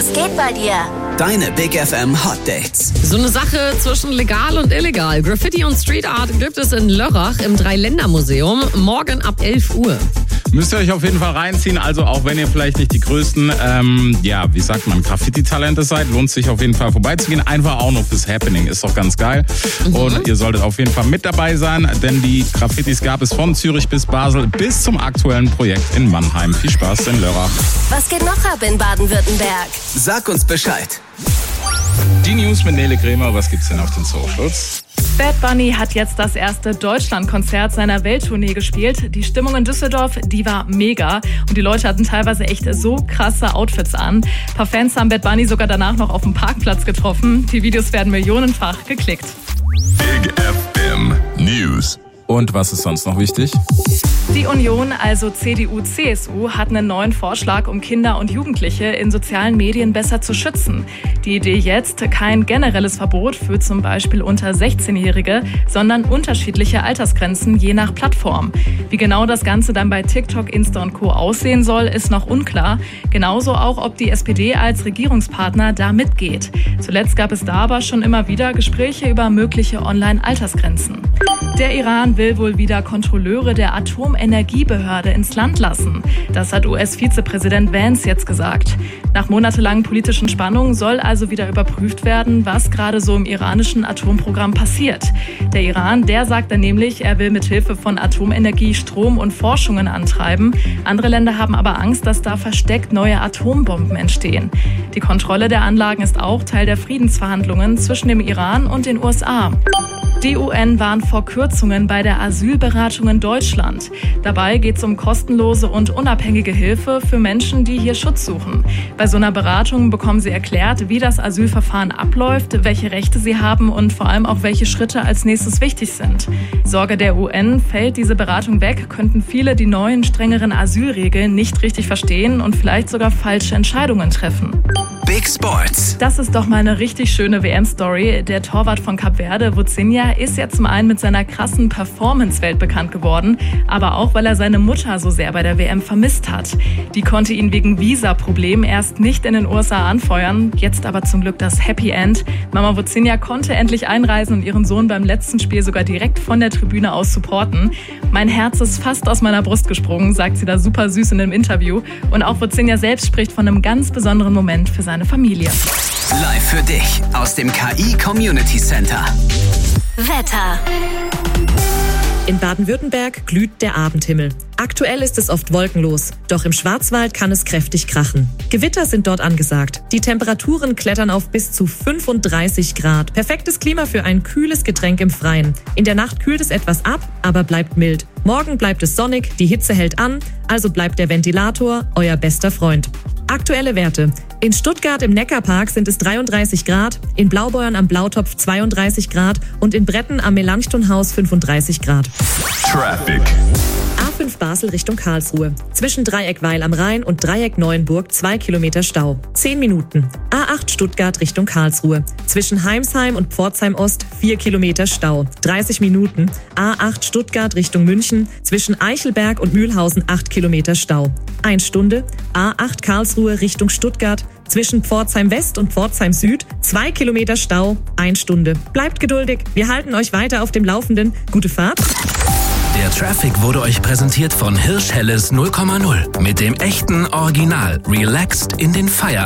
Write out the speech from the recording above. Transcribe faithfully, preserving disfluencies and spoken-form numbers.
Was geht bei dir? Deine Big F M Hot Dates. So eine Sache zwischen legal und illegal. Graffiti und Street Art gibt es in Lörrach im Dreiländermuseum morgen ab elf Uhr. Müsst ihr euch auf jeden Fall reinziehen. Also auch wenn ihr vielleicht nicht die größten, ähm, ja, wie sagt man, Graffiti-Talente seid, lohnt es sich auf jeden Fall vorbeizugehen. Einfach auch nur fürs Happening. Ist doch ganz geil. Mhm. Und ihr solltet auf jeden Fall mit dabei sein, denn die Graffitis gab es von Zürich bis Basel bis zum aktuellen Projekt in Mannheim. Viel Spaß in Lörrach. Was geht noch ab in Baden-Württemberg? Sag uns Bescheid. Die News mit Nele Kremer. Was gibt's denn auf den Socials? Bad Bunny hat jetzt das erste Deutschlandkonzert seiner Welttournee gespielt. Die Stimmung in Düsseldorf, die war mega. Und die Leute hatten teilweise echt so krasse Outfits an. Ein paar Fans haben Bad Bunny sogar danach noch auf dem Parkplatz getroffen. Die Videos werden millionenfach geklickt. Big F M News. Und was ist sonst noch wichtig? Die Union, also C D U C S U, hat einen neuen Vorschlag, um Kinder und Jugendliche in sozialen Medien besser zu schützen. Die Idee jetzt, kein generelles Verbot für zum Beispiel unter sechzehnjährige, sondern unterschiedliche Altersgrenzen je nach Plattform. Wie genau das Ganze dann bei TikTok, Insta und Co. aussehen soll, ist noch unklar. Genauso auch, ob die S P D als Regierungspartner da mitgeht. Zuletzt gab es da aber schon immer wieder Gespräche über mögliche Online-Altersgrenzen. Der Iran will wohl wieder Kontrolleure der Atomenergiebehörde ins Land lassen. Das hat U S-Vizepräsident Vance jetzt gesagt. Nach monatelangen politischen Spannungen soll also wieder überprüft werden, was gerade so im iranischen Atomprogramm passiert. Der Iran, der sagt dann nämlich, er will mit Hilfe von Atomenergie Strom und Forschungen antreiben. Andere Länder haben aber Angst, dass da versteckt neue Atombomben entstehen. Die Kontrolle der Anlagen ist auch Teil der Friedensverhandlungen zwischen dem Iran und den U S A. Die U N warnt vor Kürzungen bei der Asylberatung in Deutschland. Dabei geht es um kostenlose und unabhängige Hilfe für Menschen, die hier Schutz suchen. Bei so einer Beratung bekommen sie erklärt, wie das Asylverfahren abläuft, welche Rechte sie haben und vor allem auch welche Schritte als nächstes wichtig sind. Sorge der U N, fällt diese Beratung weg, könnten viele die neuen, strengeren Asylregeln nicht richtig verstehen und vielleicht sogar falsche Entscheidungen treffen. Big Sports. Das ist doch mal eine richtig schöne W M-Story. Der Torwart von Kap Verde, Vozinha, ist ja zum einen mit seiner krassen Performance weltbekannt geworden, aber auch, weil er seine Mutter so sehr bei der W M vermisst hat. Die konnte ihn wegen Visa-Problemen erst nicht in den U S A anfeuern, jetzt aber zum Glück das Happy End. Mama Vozinha konnte endlich einreisen und ihren Sohn beim letzten Spiel sogar direkt von der Tribüne aus supporten. Mein Herz ist fast aus meiner Brust gesprungen, sagt sie da super süß in einem Interview. Und auch Vozinha selbst spricht von einem ganz besonderen Moment für seine Familie. Live für dich aus dem K I Community Center. Wetter. In Baden-Württemberg glüht der Abendhimmel. Aktuell ist es oft wolkenlos, doch im Schwarzwald kann es kräftig krachen. Gewitter sind dort angesagt. Die Temperaturen klettern auf bis zu fünfunddreißig Grad. Perfektes Klima für ein kühles Getränk im Freien. In der Nacht kühlt es etwas ab, aber bleibt mild. Morgen bleibt es sonnig, die Hitze hält an, also bleibt der Ventilator euer bester Freund. Aktuelle Werte. In Stuttgart im Neckarpark sind es dreiunddreißig Grad, in Blaubeuern am Blautopf zweiunddreißig Grad und in Bretten am Melanchthonhaus fünfunddreißig Grad. Traffic. A fünf Basel Richtung Karlsruhe. Zwischen Dreieck Weil am Rhein und Dreieck Neuenburg zwei Kilometer Stau. zehn Minuten. A acht Stuttgart Richtung Karlsruhe. Zwischen Heimsheim und Pforzheim Ost vier Kilometer Stau. dreißig Minuten. A acht Stuttgart Richtung München. Zwischen Eichelberg und Mühlhausen acht Kilometer Stau. eine Stunde. A acht Karlsruhe Richtung Stuttgart. Zwischen Pforzheim West und Pforzheim Süd zwei Kilometer Stau. eine Stunde. Bleibt geduldig. Wir halten euch weiter auf dem Laufenden. Gute Fahrt. Der Traffic wurde euch präsentiert von Hirsch Helles null Komma null. Mit dem echten Original Relaxed in den Feierabend.